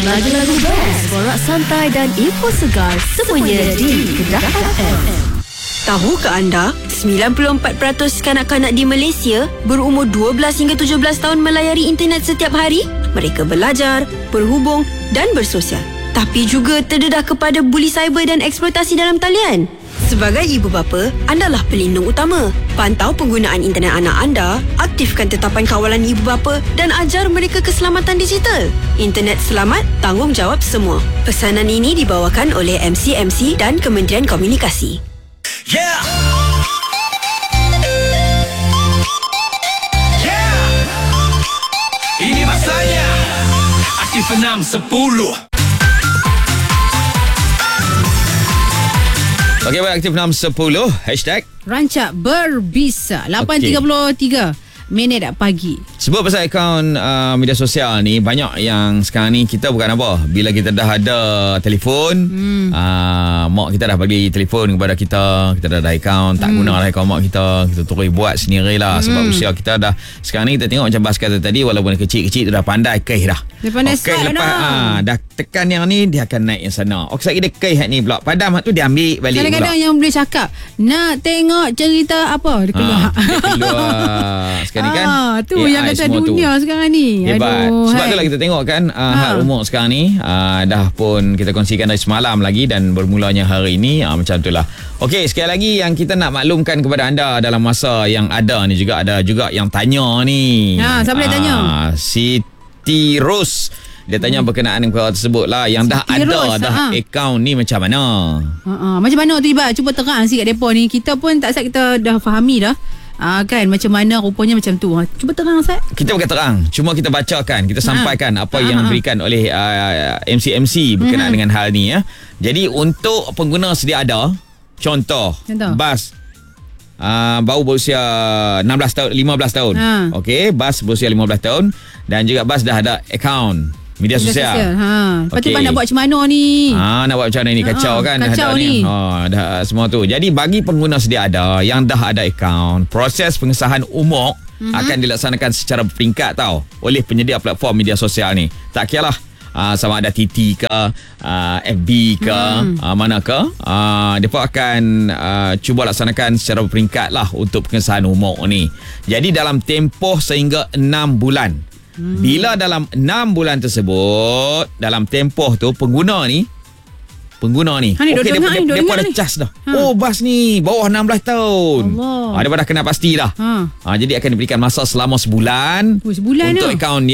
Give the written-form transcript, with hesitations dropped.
Lagu-lagu best, borak santai dan info segar semuanya di Kedah FM. Tahu ke anda, 94% kanak-kanak di Malaysia berumur 12 hingga 17 tahun melayari internet setiap hari? Mereka belajar, berhubung dan bersosial. Tapi juga terdedah kepada buli cyber dan eksploitasi dalam talian. Sebagai ibu bapa, andalah pelindung utama. Pantau penggunaan internet anak anda, aktifkan tetapan kawalan ibu bapa dan ajar mereka keselamatan digital. Internet selamat, tanggungjawab semua. Pesanan ini dibawakan oleh MCMC dan Kementerian Komunikasi. Yeah! Yeah! Ini masanya Aktif 610. Okey, baik, Aktif 610 Hashtag Rancak berbisa 8.33 minit pagi. Sebut pasal akaun media sosial ni, banyak yang sekarang ni kita bukan apa, bila kita dah ada telefon, mak kita dah bagi telefon kepada kita dah ada akaun, tak guna lah akaun mak kita terus buat sendirilah. Sebab usia kita dah, sekarang ni kita tengok macam Bas kata tadi, walaupun kecil-kecil tu dah pandai keh dah. Dia pandai start lepas dah tekan yang ni, dia akan naik yang sana. Sekali dia keh ni pula, padam tu dia ambil balik. Kadang-kadang pula yang boleh cakap, nak tengok cerita apa, dia keluar. Dia keluar sekarang ni kan. Tu AI yang kata dunia tu sekarang ni. Hebat. Aduh, sebab itulah kita tengok kan, hal umur sekarang ni dah pun kita kongsikan dari semalam lagi, dan bermulanya hari ini macam itulah. Okey, sekali lagi yang kita nak maklumkan kepada anda dalam masa yang ada ni, juga ada juga yang tanya ni. Siapa dia tanya? Siti Ros. Dia tanya berkenaan dengan perkara tersebut lah, yang dah Siti ada Ros, dah akaun ni macam mana. Macam mana tu Ibat? Cuba terang sikit depa ni. Kita pun tak siap kita dah fahami dah. Kan macam mana rupanya macam tu. Cuba terang Ustaz. Kita bukan terang, cuma kita bacakan, kita sampaikan apa yang diberikan oleh MCMC berkenaan dengan hal ni ya. Jadi untuk pengguna sedia ada, contoh. Bas baru berusia 16 tahun, 15 tahun. Okey, Bas berusia 15 tahun dan juga Bas dah ada akaun media sosial. Lepas tu nak buat macam mana ni? Nak buat macam mana ni? Kacau kan? Kacau ni. Dah semua tu. Jadi bagi pengguna sedia ada yang dah ada akaun, proses pengesahan umur akan dilaksanakan secara berperingkat tau, oleh penyedia platform media sosial ni. Tak kira lah sama ada TT ke, FB ke, mana ke, mereka akan cuba laksanakan secara berperingkat lah untuk pengesahan umur ni. Jadi dalam tempoh sehingga 6 bulan. Bila dalam 6 bulan tersebut, dalam tempoh tu pengguna ni okey, dia pada cas dah. Bas ni bawah 16 tahun. Dia dah kena pasti dah. Jadi akan diberikan masa selama sebulan, sebulan untuk akaun